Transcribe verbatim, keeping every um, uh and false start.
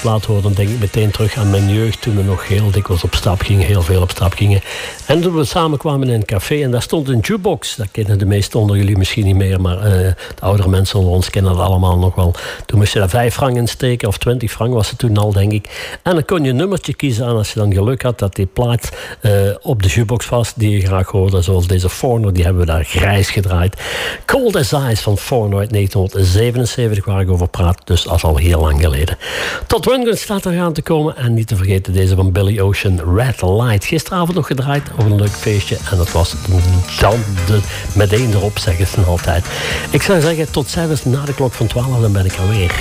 plaat hoor, dan denk ik meteen terug aan mijn jeugd. Toen we nog heel dikwijls op stap gingen, heel veel op stap gingen. En toen we samen kwamen in een café en daar stond een jukebox. Dat kennen de meesten onder jullie misschien niet meer, maar uh, de oudere mensen onder ons kennen dat allemaal nog wel. Toen moest je daar vijf frank in steken, of twintig frank was het toen al, denk ik. En dan kon je een nummertje kiezen en als je dan geluk had dat die plaat uh, op de jukebox was die je graag hoorde, zoals deze Foreigner, die hebben we daar grijs gedraaid. Cold as Ice van Foreigner uit negentien zevenenzeventig, waar ik over praat, dus dat is al heel lang geleden. Tot Rundgren staat er aan te komen en niet te vergeten deze van Billy Ocean, Red Light. Gisteravond nog gedraaid op een leuk feestje en dat was dan de, meteen erop, zeggen ze altijd. Ik zou zeggen, tot zelfs na de klok van twaalf, dan ben ik alweer.